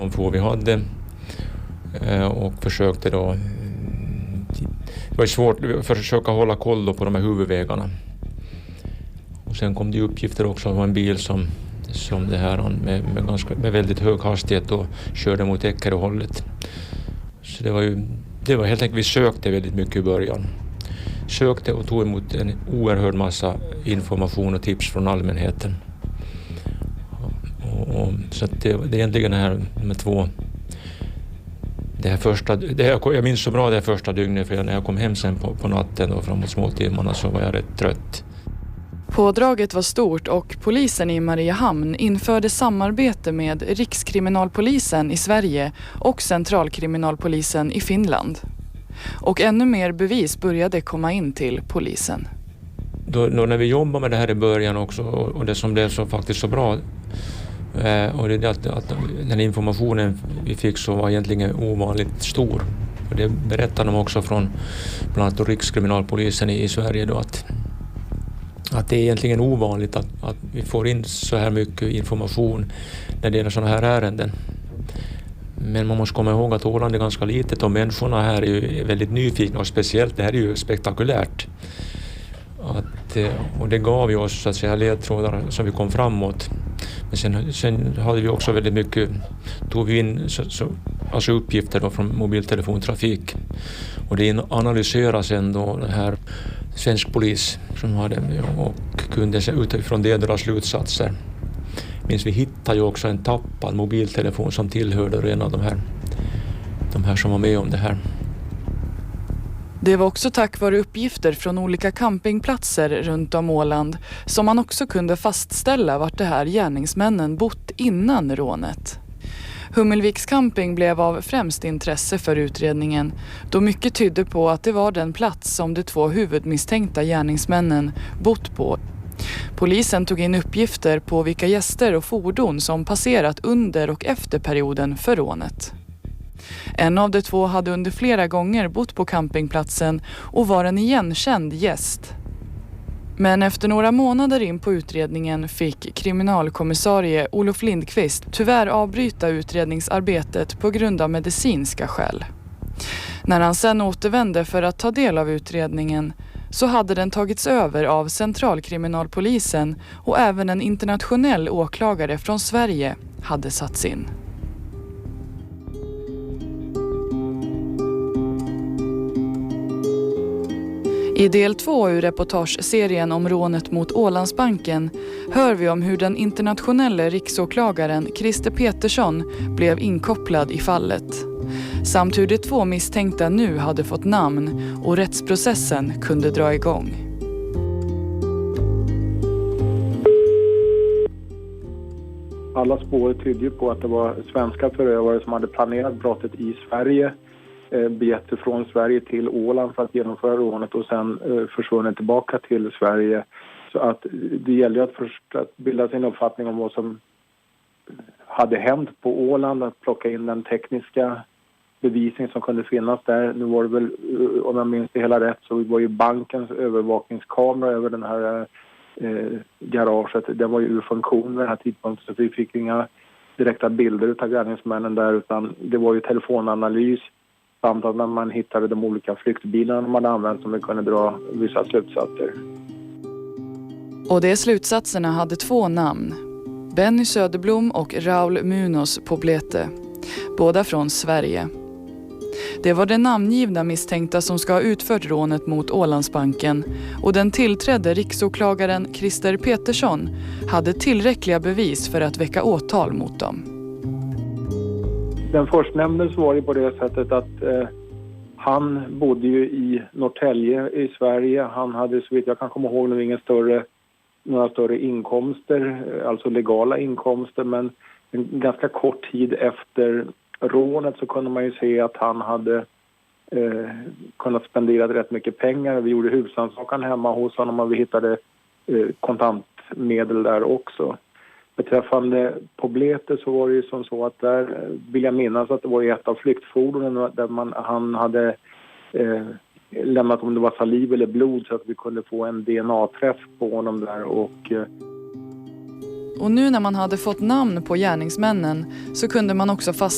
De få vi hade och försökte då. Det var svårt att försöka hålla koll på de här huvudvägarna. Och sen kom det uppgifter också om en bil som det här med väldigt hög hastighet och körde mot Eckeröhållet. Så det var helt enkelt, vi sökte väldigt mycket i början. Sökte och tog emot en oerhörd massa information och tips från allmänheten. Så att det är egentligen det här med två. Jag minns så bra det första dygnet, för när jag kom hem sen på natten och framåt småtimmarna så var jag rätt trött. Pådraget var stort och polisen i Mariehamn införde samarbete med Rikskriminalpolisen i Sverige och Centralkriminalpolisen i Finland. Och ännu mer bevis började komma in till polisen. Då när vi jobbade med det här i början också, och det som blev så faktiskt så bra, och det är att den informationen vi fick så var egentligen ovanligt stor. Och det berättade de också från bland annat Rikskriminalpolisen i Sverige då, att det är egentligen ovanligt att vi får in så här mycket information när det gäller sådana här ärenden. Men man måste komma ihåg att Åland är ganska litet och människorna här är ju väldigt nyfikna, och speciellt det här är ju spektakulärt. Och det gav ju oss så att säga ledtrådar som vi kom framåt. Men sen hade vi också väldigt mycket, tog vi in alltså uppgifter då från mobiltelefontrafik. Och det analyseras sen då det här svensk polis som hade och kunde utifrån det dra slutsatser. Minns vi hittade ju också en tappad mobiltelefon som tillhörde en av de här som var med om det här. Det var också tack vare uppgifter från olika campingplatser runt om Åland som man också kunde fastställa vart det här gärningsmännen bott innan rånet. Hummelviks camping blev av främst intresse för utredningen, då mycket tydde på att det var den plats som de två huvudmisstänkta gärningsmännen bott på. Polisen tog in uppgifter på vilka gäster och fordon som passerat under och efter perioden för rånet. En av de två hade under flera gånger bott på campingplatsen och var en igenkänd gäst. Men efter några månader in på utredningen fick kriminalkommissarie Olof Lindqvist tyvärr avbryta utredningsarbetet på grund av medicinska skäl. När han sen återvände för att ta del av utredningen så hade den tagits över av Centralkriminalpolisen, och även en internationell åklagare från Sverige hade satts in. I del 2 ur reportageserien om rånet mot Ålandsbanken hör vi om hur den internationella riksåklagaren Christer Petersson blev inkopplad i fallet. Samt hur de två misstänkta nu hade fått namn och rättsprocessen kunde dra igång. Alla spår tydde ju på att det var svenska förövare som hade planerat brottet i Sverige, biljetter från Sverige till Åland för att genomföra rånet och sen försvunnit tillbaka till Sverige. Så att det gällde att först att bilda sin uppfattning om vad som hade hänt på Åland, att plocka in den tekniska bevisning som kunde finnas där. Nu var det väl, om jag minns det hela rätt, så var ju bankens övervakningskamera över den här garaget, den var ju ur funktion vid den här tidpunkten, så vi fick inga direkta bilder av gärningsmännen där, utan det var ju telefonanalys samt att när man hittade de olika flyktbilarna man hade använt som vi kunde dra vissa slutsatser. Och de slutsatserna hade två namn. Benny Söderblom och Raul Munoz Poblete. Båda från Sverige. Det var den namngivna misstänkta som ska ha utfört rånet mot Ålandsbanken, och den tillträdde riksåklagaren Christer Petersson hade tillräckliga bevis för att väcka åtal mot dem. Den förstnämnde så var det på det sättet att han bodde ju i Norrtälje i Sverige. Han hade, så vitt jag kan komma ihåg, några större inkomster, alltså legala inkomster, men en ganska kort tid efter rånet så kunde man ju se att han hade kunnat spendera rätt mycket pengar. Vi gjorde husrannsakan hemma hos honom och vi hittade kontantmedel där också. Beträffande Poblete så var det ju som så att där vill jag minnas att det var ett av flyktfordonen där han hade lämnat, om det var saliv eller blod, så att vi kunde få en DNA-träff på honom där. Och nu när man hade fått namn på gärningsmännen så kunde man också